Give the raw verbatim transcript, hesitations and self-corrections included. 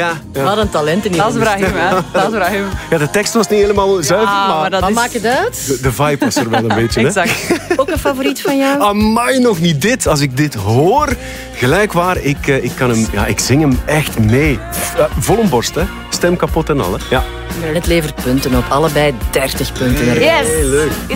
Ja, ja. Wat een talent in Dat is Brahim, hè. Dat is Brahim. Ja, de tekst was niet helemaal zuiver, Ja, maar, maar dat Wat is... maakt het uit? de, de vibe was er wel een beetje. Hè? Exact. Ook een favoriet van jou? Amai, nog niet dit. Als ik dit hoor, gelijk waar, ik, eh, ik, kan hem, ja, ik zing hem echt mee. Uh, vol een borst, hè. Stem kapot en al, hè. Ja. Het levert punten op. Allebei dertig punten. Yes! Heel leuk.